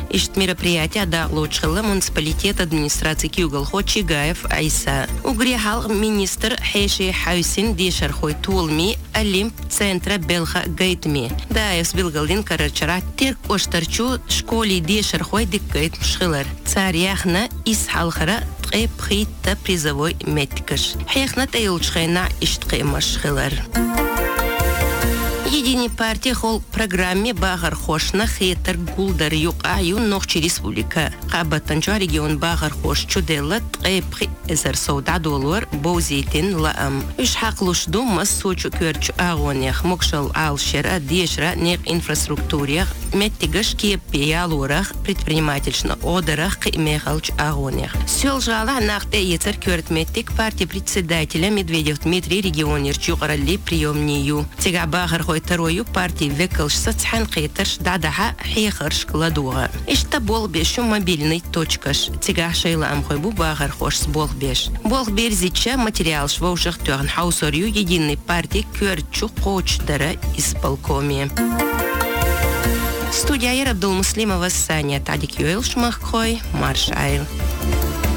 Ишт мероприятие даглоучхилла муниципалитет администрации Кюгалхо Чигаев Айса. Угрихал министр Хейши Хайсин Дешархой Тулми Олимп центра Белха Гайтми. Даев сбилгалдин карачара терк оштарчу школе Дешархой дикгайт мшхилар. Царяхна Исхалхара тқейбхитта призовой меткаш. Хейхна тайлчхайна иштқей машхилар. Единой партии холл программе Багар Хошна Хейтер Гулдар Юкаю Нохчи Республика. Кабатанчо регион Багар Хош Чуделла Трэпхи Эзер Сауда доллар Боузитин Лаам. Ишхаклуш Думас Сочу Кверчу Агонях Мокшал Алшера Дешра Нех инфраструктурях Меттигаш Кепиалурах предпринимательшна Одерах Мехалч Агонях. Сёлжала Нахте Ецер Квертметтик партии председателя Медведев Дмитрий регионерчу Гарали приемнию. Тега Багар Вторую партию векалш сацхан қейтарш дадаха хейхарш кладуға. Ишта бол бешу мобильный точкаш. Тига шайла амхойбу бағар хош бол беш. Бол берзича материал швоушах туған хаусорью единой партии кверчу қоучдара исполкоме. Студия Абдулмуслимова Саня Тадик Юэл Шмаххой Маршайл.